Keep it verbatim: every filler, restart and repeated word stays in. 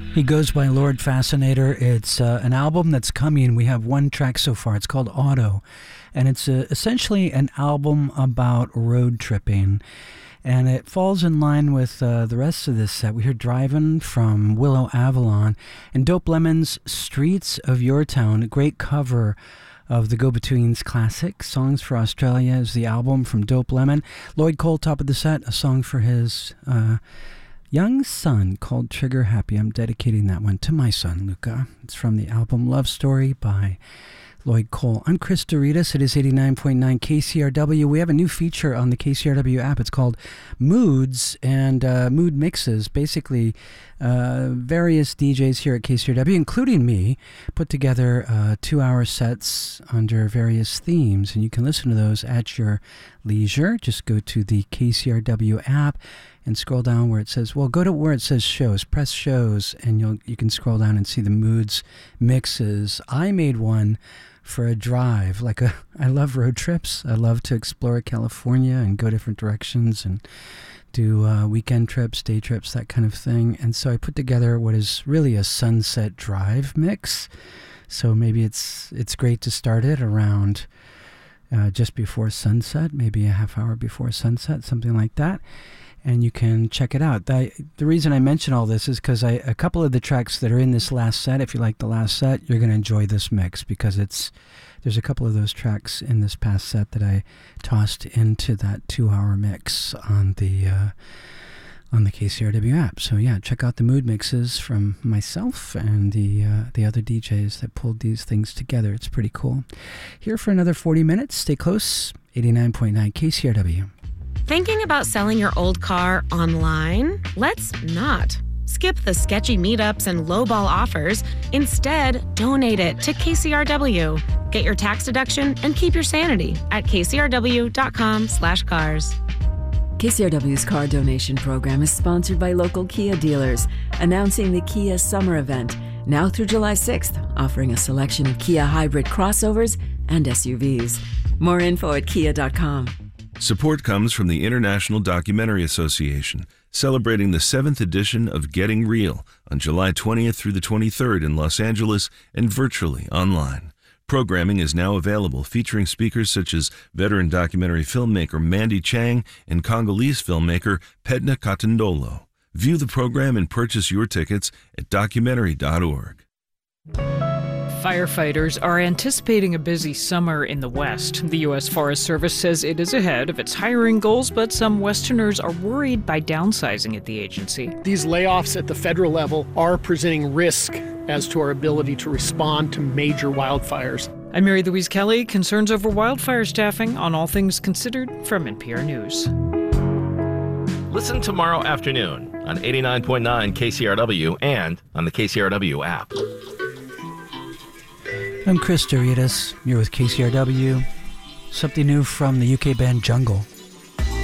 He goes by Lord Fascinator. It's uh, an album that's coming. We have one track so far. It's called Auto, and it's uh, essentially an album about road tripping. And it falls in line with uh, the rest of this set. We hear Drivin' from Willow Avalon and Dope Lemon's Streets of Your Town, a great cover of the Go-Betweens classic. Songs for Australia is the album from Dope Lemon. Lloyd Cole, top of the set, a song for his uh, young son called Trigger Happy. I'm dedicating that one to my son, Luca. It's from the album Love Story by Lloyd Cole. I'm Chris Doritas. It is eighty-nine point nine K C R W. We have a new feature on the K C R W app. It's called Moods and uh, Mood Mixes. Basically, uh, various D Js here at K C R W, including me, put together uh, two-hour sets under various themes, and you can listen to those at your leisure. Just go to the K C R W app and scroll down where it says, well, go to where it says shows, press shows, and you'll you can scroll down and see the Moods Mixes. I made one for a drive. Like a, I love road trips. I love to explore California and go different directions and do uh, weekend trips, day trips, that kind of thing. And so I put together what is really a sunset drive mix. So maybe it's it's great to start it around uh, just before sunset, maybe a half hour before sunset, something like that. And you can check it out. The, the reason I mention all this is because I a couple of the tracks that are in this last set, if you like the last set, you're going to enjoy this mix because it's there's a couple of those tracks in this past set that I tossed into that two-hour mix on the uh, on the K C R W app. So yeah, check out the mood mixes from myself and the uh, the other D Js that pulled these things together. It's pretty cool. Here for another forty minutes. Stay close. eighty-nine point nine K C R W. Thinking about selling your old car online? Let's not. Skip the sketchy meetups and lowball offers. Instead, donate it to K C R W. Get your tax deduction and keep your sanity at kcrw.com slash cars. K C R W's car donation program is sponsored by local Kia dealers, announcing the Kia Summer Event, now through July sixth, offering a selection of Kia hybrid crossovers and S U Vs. More info at kia dot com. Support comes from the International Documentary Association, celebrating the seventh edition of Getting Real on July twentieth through the twenty-third in Los Angeles and virtually online. Programming is now available, featuring speakers such as veteran documentary filmmaker Mandy Chang and Congolese filmmaker Pedna Katandolo. View the program and purchase your tickets at documentary dot org. Firefighters are anticipating a busy summer in the West. The U S Forest Service says it is ahead of its hiring goals, but some Westerners are worried by downsizing at the agency. These layoffs at the federal level are presenting risk as to our ability to respond to major wildfires. I'm Mary Louise Kelly. Concerns over wildfire staffing on All Things Considered from N P R News. Listen tomorrow afternoon on eighty-nine point nine K C R W and on the K C R W app. I'm Chris Doritas. You're with K C R W. Something new from the U K band Jungle.